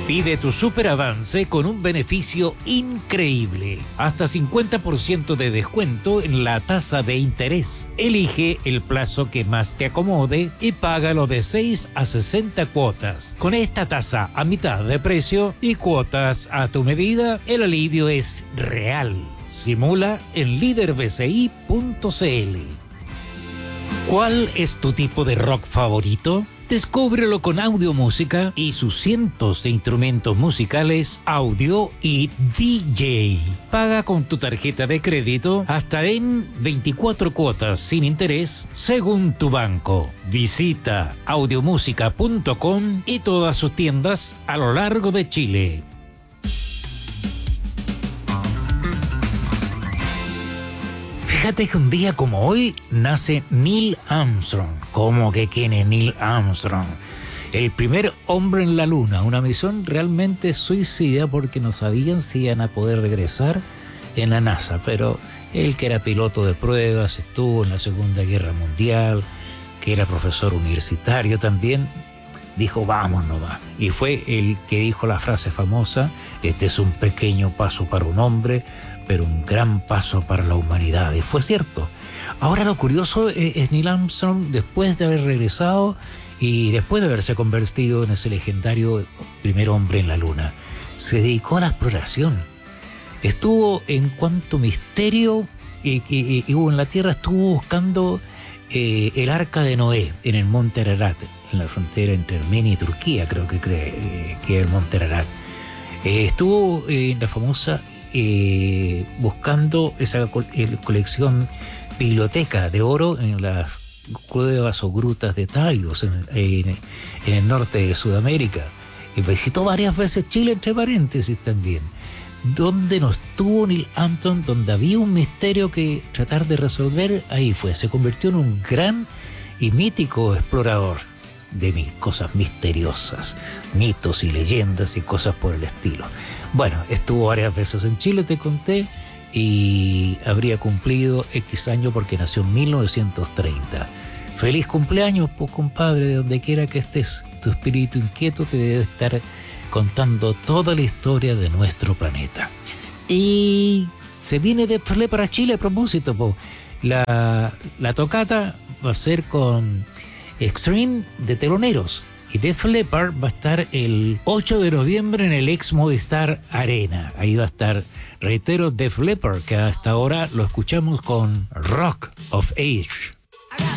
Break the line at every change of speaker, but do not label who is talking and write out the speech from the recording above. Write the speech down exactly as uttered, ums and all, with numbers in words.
Pide tu super avance con un beneficio increíble. Hasta cincuenta por ciento de descuento en la tasa de interés. Elige el plazo que más te acomode y págalo de seis a sesenta cuotas. Con esta tasa a mitad de precio y cuotas a tu medida, el alivio es real. Simula en líder b c i punto c l. ¿Cuál es tu tipo de rock favorito? Descúbrelo con Audiomúsica y sus cientos de instrumentos musicales, audio y D J. Paga con tu tarjeta de crédito hasta en veinticuatro cuotas sin interés según tu banco. Visita audiomúsica punto com y todas sus tiendas a lo largo de Chile. Fíjate que un día como hoy nace Neil Armstrong. ¿Cómo que quién es Neil Armstrong? El primer hombre en la luna, una misión realmente suicida porque no sabían si iban a poder regresar en la NASA, pero él, que era piloto de pruebas, estuvo en la Segunda Guerra Mundial, que era profesor universitario también, dijo vamos nomás, y fue el que dijo la frase famosa: este es un pequeño paso para un hombre, pero un gran paso para la humanidad. Y fue cierto. Ahora lo curioso es, es Neil Armstrong, después de haber regresado y después de haberse convertido en ese legendario primer hombre en la luna, se dedicó a la exploración. Estuvo en cuanto misterio y, y, y hubo en la Tierra, estuvo buscando eh, el arca de Noé en el monte Ararat, en la frontera entre Armenia y Turquía, creo que cree eh, que es el monte Ararat. Eh, estuvo eh, en la famosa Eh, buscando esa co- eh, colección biblioteca de oro en las cuevas o grutas de Taios en, en, en el norte de Sudamérica. Y visitó varias veces Chile, entre paréntesis también. Donde no estuvo Neil Armstrong, donde había un misterio que tratar de resolver, ahí fue. Se convirtió en un gran y mítico explorador de mis cosas misteriosas, mitos y leyendas y cosas por el estilo. Bueno, estuvo varias veces en Chile, te conté, y habría cumplido X años porque nació en mil novecientos treinta. Feliz cumpleaños, pues, compadre, de donde quiera que estés. Tu espíritu inquieto te debe estar contando toda la historia de nuestro planeta. Y se viene de Flea para Chile a propósito, pues. La, la tocata va a ser con Extreme de teloneros. Y Def Leppard va a estar el ocho de noviembre en el ex Movistar Arena. Ahí va a estar, reitero, Def Leppard, que hasta ahora lo escuchamos con Rock of Age.